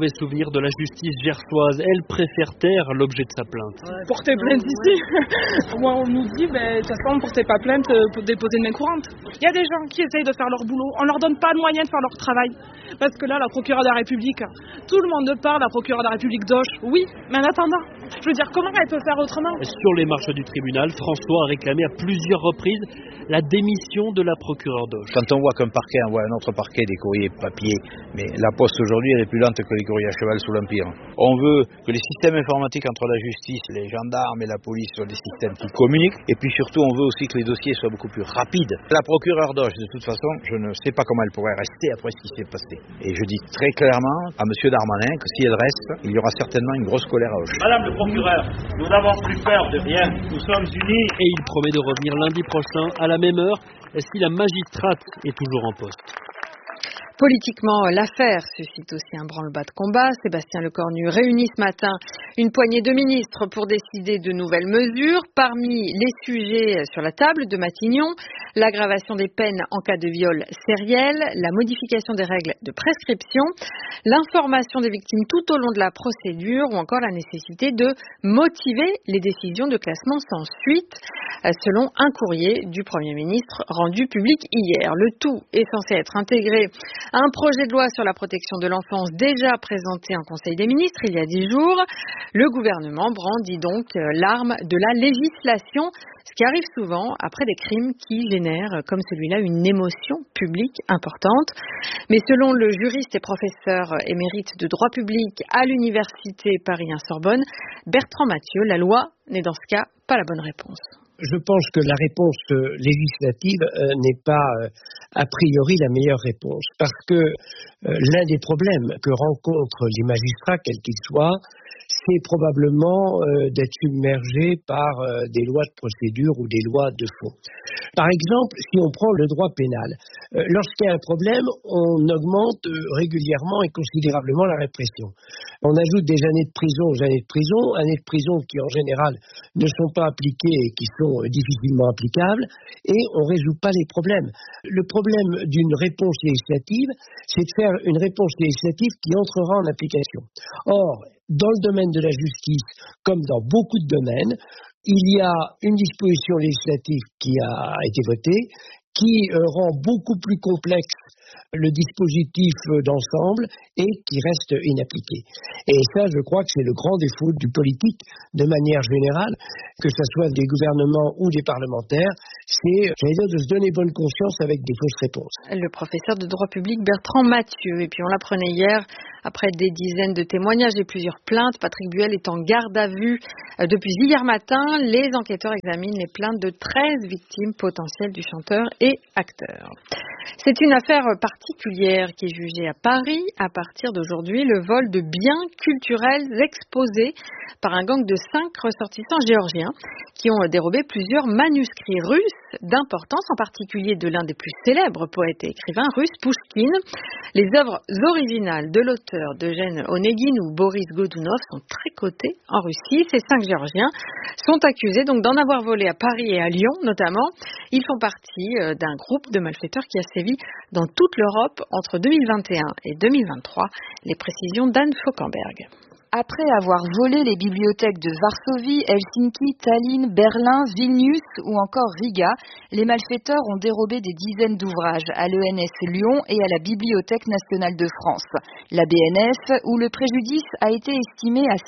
de la justice gersoise. Elle préfère taire l'objet de sa plainte. Porter plainte ici. Moi, on nous dit, de toute façon, ne portez pas plainte pour déposer une main courante. Il y a des gens qui essayent de faire leur boulot. On leur donne pas de moyens de faire leur travail. Parce que là, la procureure de la République, tout le monde parle, la procureure de la République d'Auch. Oui, mais en attendant, je veux dire, comment elle peut faire autrement? Sur les marches du tribunal, François a réclamé à plusieurs reprises la démission de la procureure d'Auch. Quand on voit qu'un parquet envoie un autre parquet des courriers papier, mais la poste aujourd'hui elle est plus lente que les courriers à cheval sous l'Empire. On veut que les systèmes informatiques entre la justice, les gendarmes et la police soient des systèmes qui communiquent, et puis surtout on veut aussi que les dossiers soient beaucoup plus rapides. La procureure d'Auch, de toute façon, je ne sais pas comment elle pourrait rester après ce qui s'est passé. Et je dis très clairement à M. Darmanin que si elle reste, il y aura certainement une grosse colère à Auch. Madame le procureur, nous n'avons plus peur de rien, nous sommes unis. Et il promet de revenir lundi prochain à la même heure si la magistrate est toujours en poste. Politiquement, l'affaire suscite aussi un branle-bas de combat. Sébastien Lecornu réunit ce matin une poignée de ministres pour décider de nouvelles mesures. Parmi les sujets sur la table de Matignon, l'aggravation des peines en cas de viol sériel, la modification des règles de prescription, l'information des victimes tout au long de la procédure ou encore la nécessité de motiver les décisions de classement sans suite, selon un courrier du Premier ministre rendu public hier. Le tout est censé être intégré à un projet de loi sur la protection de l'enfance déjà présenté en Conseil des ministres il y a 10 jours. Le gouvernement brandit donc l'arme de la législation, ce qui arrive souvent après des crimes qui génèrent, comme celui-là, une émotion publique importante. Mais selon le juriste et professeur émérite de droit public à l'université Paris-Sorbonne, Bertrand Mathieu, la loi n'est dans ce cas pas la bonne réponse. Je pense que la réponse législative n'est pas a priori la meilleure réponse, parce que l'un des problèmes que rencontrent les magistrats, quels qu'ils soient, c'est probablement d'être submergé par des lois de procédure ou des lois de fond. Par exemple, si on prend le droit pénal, lorsqu'il y a un problème, on augmente régulièrement et considérablement la répression. On ajoute des années de prison aux années de prison qui en général ne sont pas appliquées et qui sont difficilement applicables, et on ne résout pas les problèmes. Le problème d'une réponse législative, c'est de faire une réponse législative qui entrera en application. Or, dans le domaine de la justice, comme dans beaucoup de domaines, il y a une disposition législative qui a été votée, qui rend beaucoup plus complexe le dispositif d'ensemble et qui reste inappliqué. Et ça, je crois que c'est le grand défaut du politique, de manière générale, que ce soit des gouvernements ou des parlementaires, c'est, de se donner bonne conscience avec des fausses réponses. Le professeur de droit public Bertrand Mathieu. Et puis on l'apprenait hier, après des dizaines de témoignages et plusieurs plaintes, Patrick Buel est en garde à vue depuis hier matin. Les enquêteurs examinent les plaintes de 13 victimes potentielles du chanteur et acteur. C'est une affaire particulière qui est jugée à Paris. À partir d'aujourd'hui, le vol de biens culturels exposés par un gang de 5 ressortissants géorgiens qui ont dérobé plusieurs manuscrits russes d'importance, en particulier de l'un des plus célèbres poètes et écrivains russes, Pouchkine. Les œuvres originales de l'auteur d'Eugène Onegin ou Boris Godunov sont très cotées en Russie. Ces 5 Géorgiens sont accusés donc d'en avoir volé à Paris et à Lyon notamment. Ils font partie d'un groupe de malfaiteurs qui a sévi dans toute l'Europe entre 2021 et 2023. Les précisions d'Anne Fauquemberg. Après avoir volé les bibliothèques de Varsovie, Helsinki, Tallinn, Berlin, Vilnius ou encore Riga, les malfaiteurs ont dérobé des dizaines d'ouvrages à l'ENS Lyon et à la Bibliothèque nationale de France, la BNF, où le préjudice a été estimé à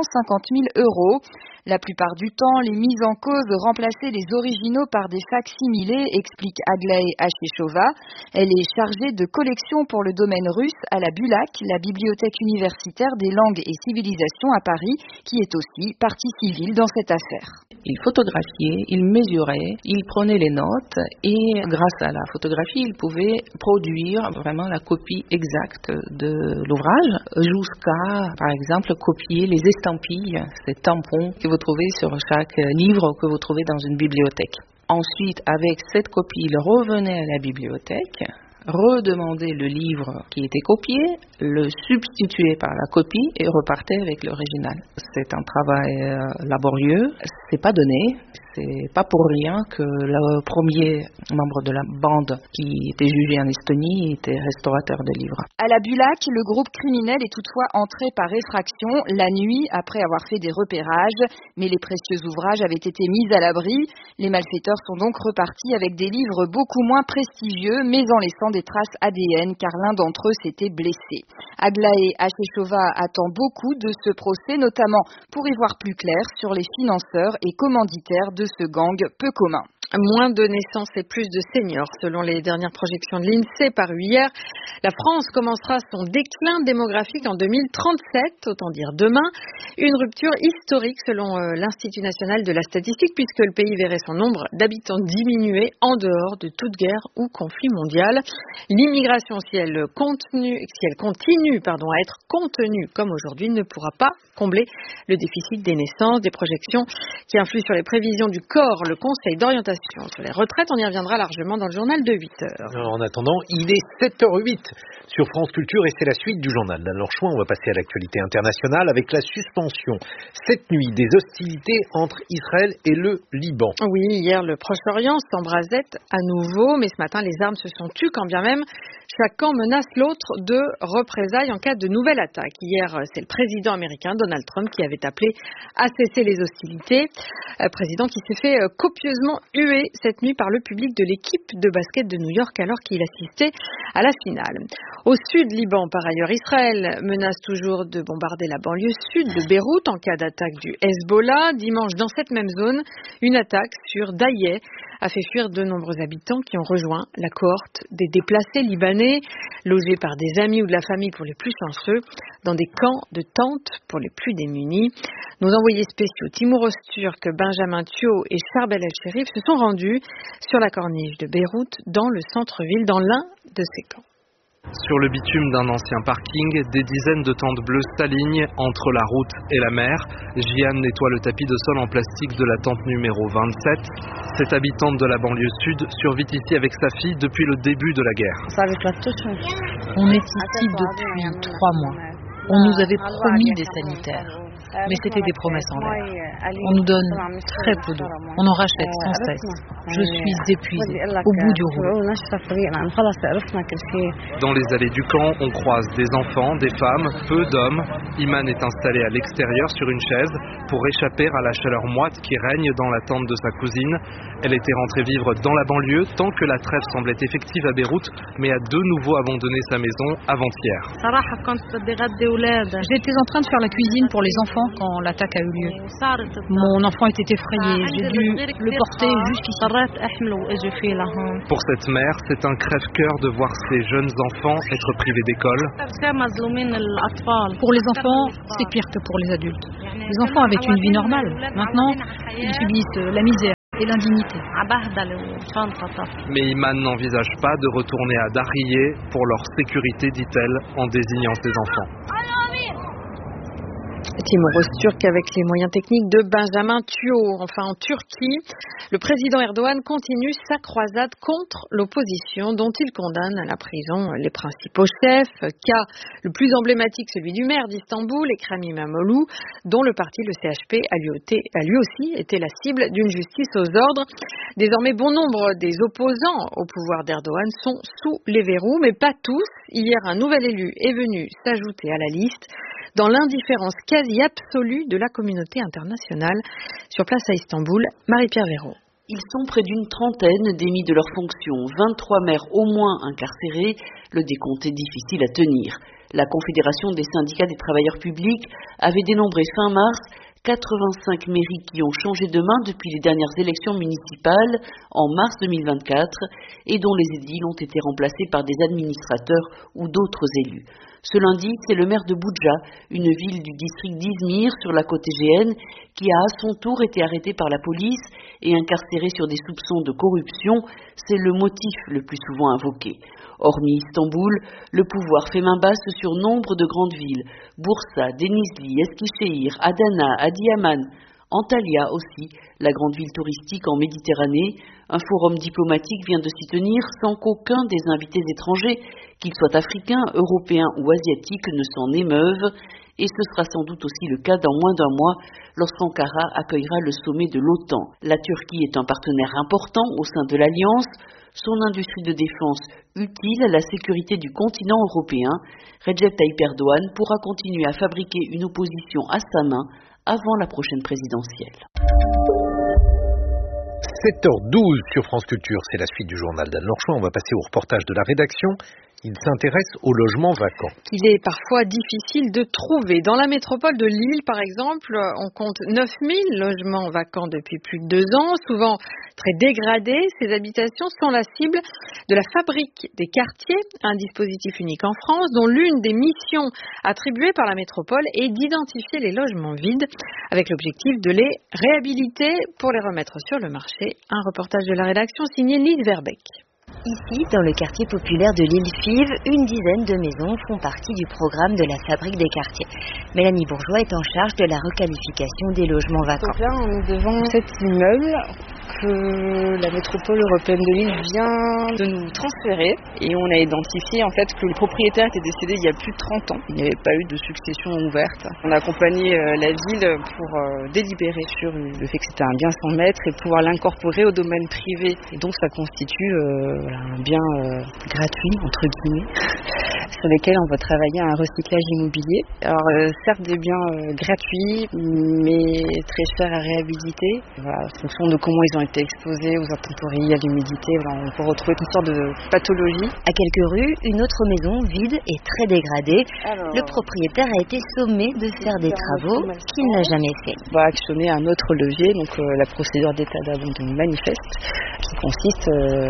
650 000 €. La plupart du temps, les mises en cause remplaçaient les originaux par des facsimilés, explique Aglaé Hachechova. Elle est chargée de collection pour le domaine russe à la BULAC, la Bibliothèque universitaire des langues et civilisations à Paris, qui est aussi partie civile dans cette affaire. Il photographiait, il mesurait, il prenait les notes et grâce à la photographie, il pouvait produire vraiment la copie exacte de l'ouvrage jusqu'à, par exemple, copier les estampilles, ces tampons que vous trouvez sur chaque livre que vous trouvez dans une bibliothèque. Ensuite, avec cette copie, il revenait à la bibliothèque, redemandait le livre qui était copié, le substituait par la copie et repartait avec l'original. C'est un travail laborieux, c'est pas donné, c'est pas pour rien que le premier membre de la bande qui était jugé en Estonie était restaurateur de livres. À la Bulac, le groupe criminel est toutefois entré par effraction la nuit après avoir fait des repérages, mais les précieux ouvrages avaient été mis à l'abri. Les malfaiteurs sont donc repartis avec des livres beaucoup moins prestigieux, mais en laissant des traces ADN, car l'un d'entre eux s'était blessé. Aglaé Achechova attend beaucoup de ce procès, notamment pour y voir plus clair sur les financeurs et commanditaires de ce gang peu commun. Moins de naissances et plus de seniors, selon les dernières projections de l'INSEE parues hier. La France commencera son déclin démographique en 2037, autant dire demain. Une rupture historique selon l'Institut national de la statistique, puisque le pays verrait son nombre d'habitants diminuer en dehors de toute guerre ou conflit mondial. L'immigration, si elle continue à être contenue comme aujourd'hui, ne pourra pas combler le déficit des naissances, des projections qui influent sur les prévisions du COR, le Conseil d'orientation sur les retraites. On y reviendra largement dans le journal de 8h. Alors, en attendant, il est 7h08 sur France Culture et c'est la suite du journal d'Anne-Laure Chouin. On va passer à l'actualité internationale avec la suspension cette nuit des hostilités entre Israël et le Liban. Oui, hier le Proche-Orient s'embrasait à nouveau, mais ce matin les armes se sont tues, quand bien même chaque camp menace l'autre de représailles en cas de nouvelle attaque. Hier, c'est le président américain Donald Trump qui avait appelé à cesser les hostilités. Président qui s'est fait copieusement hué cette nuit par le public de l'équipe de basket de New York alors qu'il assistait à la finale. Au sud Liban, par ailleurs, Israël menace toujours de bombarder la banlieue sud de Beyrouth en cas d'attaque du Hezbollah. Dimanche, dans cette même zone, une attaque sur Daïeh a fait fuir de nombreux habitants qui ont rejoint la cohorte des déplacés libanais, logés par des amis ou de la famille pour les plus chanceux, dans des camps de tentes pour les plus démunis. Nos envoyés spéciaux Timur Öztürk, Benjamin Thiault et Charbel El-Sherif se sont rendus sur la corniche de Beyrouth, dans le centre-ville, dans l'un de ces camps. Sur le bitume d'un ancien parking, des dizaines de tentes bleues s'alignent entre la route et la mer. Jian nettoie le tapis de sol en plastique de la tente numéro 27. Cette habitante de la banlieue sud survit ici avec sa fille depuis le début de la guerre. On est ici depuis 3 mois. On nous avait promis des sanitaires, mais c'était des promesses en l'air. On nous donne très peu d'eau. On en rachète sans cesse. Je suis épuisée, au bout du rouleau. Dans les allées du camp, on croise des enfants, des femmes, peu d'hommes. Iman est installée à l'extérieur sur une chaise pour échapper à la chaleur moite qui règne dans la tente de sa cousine. Elle était rentrée vivre dans la banlieue tant que la trêve semblait effective à Beyrouth, mais a de nouveau abandonné sa maison avant-hier. J'étais en train de faire la cuisine pour les enfants quand l'attaque a eu lieu. Mon enfant était effrayé. J'ai dû le porter jusqu'ici. Pour cette mère, c'est un crève-cœur de voir ses jeunes enfants être privés d'école. Pour les enfants, c'est pire que pour les adultes. Les enfants avaient une vie normale. Maintenant, ils subissent la misère et l'indignité. Mais Iman n'envisage pas de retourner à Dariyeh pour leur sécurité, dit-elle, en désignant ses enfants. Timur Öztürk avec les moyens techniques de Benjamin Thiault. Enfin, en Turquie, le président Erdogan continue sa croisade contre l'opposition dont il condamne à la prison les principaux chefs. Cas le plus emblématique, celui du maire d'Istanbul, Ekrem İmamoğlu, dont le parti, le CHP, a lui aussi été la cible d'une justice aux ordres. Désormais, bon nombre des opposants au pouvoir d'Erdogan sont sous les verrous, mais pas tous. Hier, un nouvel élu est venu s'ajouter à la liste, dans l'indifférence quasi absolue de la communauté internationale. Sur place à Istanbul, Marie-Pierre Véraud. Ils sont près d'une trentaine démis de leurs fonctions, 23 maires au moins incarcérés. Le décompte est difficile à tenir. La Confédération des syndicats des travailleurs publics avait dénombré fin mars 85 mairies qui ont changé de main depuis les dernières élections municipales en mars 2024 et dont les édiles ont été remplacés par des administrateurs ou d'autres élus. Ce lundi, c'est le maire de Boudja, une ville du district d'Izmir sur la côte égéenne, qui a à son tour été arrêté par la police et incarcéré sur des soupçons de corruption. C'est le motif le plus souvent invoqué. Hormis Istanbul, le pouvoir fait main basse sur nombre de grandes villes, Bursa, Denizli, Eskişehir, Adana, Adiyaman. Antalya aussi, la grande ville touristique en Méditerranée. Un forum diplomatique vient de s'y tenir sans qu'aucun des invités étrangers, qu'ils soient africains, européens ou asiatiques, ne s'en émeuve. Et ce sera sans doute aussi le cas dans moins d'un mois lorsqu'Ankara accueillera le sommet de l'OTAN. La Turquie est un partenaire important au sein de l'Alliance. Son industrie de défense utile à la sécurité du continent européen. Recep Tayyip Erdogan pourra continuer à fabriquer une opposition à sa main avant la prochaine présidentielle. 7h12 sur France Culture, c'est la suite du journal d'Anne Lorchois. On va passer au reportage de la rédaction. Il s'intéresse aux logements vacants. Il est parfois difficile de trouver. Dans la métropole de Lille, par exemple, on compte 9000 logements vacants depuis plus de 2 ans, souvent très dégradés. Ces habitations sont la cible de la Fabrique des quartiers, un dispositif unique en France dont l'une des missions attribuées par la métropole est d'identifier les logements vides avec l'objectif de les réhabiliter pour les remettre sur le marché. Un reportage de la rédaction signé Lise Verbeek. Ici, dans le quartier populaire de l'Île-Five, une dizaine de maisons font partie du programme de la Fabrique des quartiers. Mélanie Bourgeois est en charge de la requalification des logements vacants. Donc là, on est devant cet immeuble que la métropole européenne de Lille vient de nous transférer et on a identifié en fait que le propriétaire était décédé il y a plus de 30 ans. Il n'y avait pas eu de succession ouverte. On a accompagné la ville pour délibérer sur le fait que c'était un bien sans maître et pouvoir l'incorporer au domaine privé. Et donc ça constitue un bien gratuit, entre guillemets, sur lesquels on va travailler à un recyclage immobilier. Alors certes des biens gratuits, mais très chers à réhabiliter. Voilà, en fonction de comment ils ont été exposés aux intempéries, à l'humidité, on peut retrouver toutes sortes de pathologies. À quelques rues, une autre maison vide et très dégradée. Le propriétaire a été sommé de faire des travaux qu'il n'a jamais fait. On va actionner un autre levier, donc la procédure d'état d'abandon manifeste, qui consiste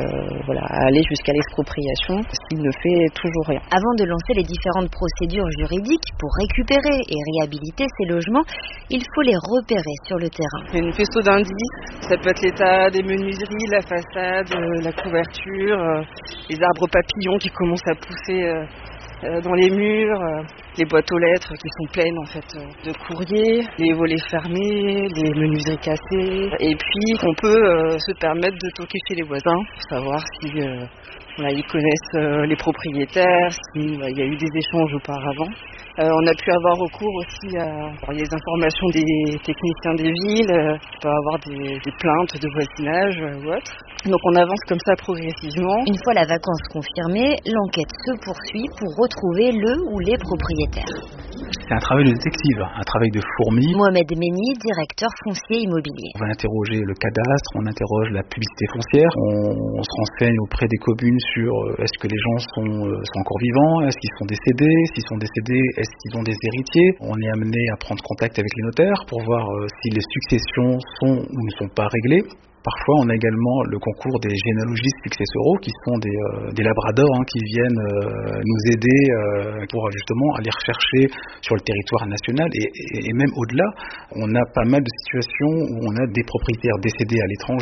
à aller jusqu'à l'expropriation s'il ne fait toujours rien. Avant de lancer les différentes procédures juridiques pour récupérer et réhabiliter ces logements, il faut les repérer sur le terrain. Il y a une faisceau d'indices, ça peut être l'état des menuiseries, la façade, la couverture, les arbres papillons qui commencent à pousser dans les murs, les boîtes aux lettres qui sont pleines en fait de courriers, les volets fermés, les menuiseries cassées, et puis on peut se permettre de toquer chez les voisins pour savoir si ils connaissent les propriétaires, s'il y a eu des échanges auparavant. On a pu avoir recours aussi à les informations des techniciens des villes, il peut y avoir des plaintes de voisinage ou autre. Donc on avance comme ça progressivement. Une fois la vacance confirmée, l'enquête se poursuit pour retrouver le ou les propriétaires. C'est un travail de détective, un travail de fourmi. Mohamed Meni, directeur foncier immobilier. On va interroger le cadastre, on interroge la publicité foncière, on se renseigne auprès des communes sur est-ce que les gens sont encore vivants, est-ce qu'ils sont décédés, s'ils sont décédés, est-ce qu'ils ont des héritiers. On est amené à prendre contact avec les notaires pour voir si les successions sont ou ne sont pas réglées. Parfois, on a également le concours des généalogistes successoraux qui sont des labradors qui viennent nous aider pour justement aller rechercher sur le territoire national et même au-delà. On a pas mal de situations où on a des propriétaires décédés à l'étranger.